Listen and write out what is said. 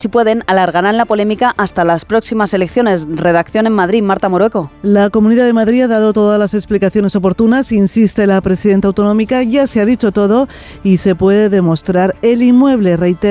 Si pueden, alargarán la polémica hasta las próximas elecciones. Redacción en Madrid, Marta Morueco. La Comunidad de Madrid ha dado todas las explicaciones oportunas, insiste la presidenta autonómica, ya se ha dicho todo y se puede demostrar. El inmueble, reitera,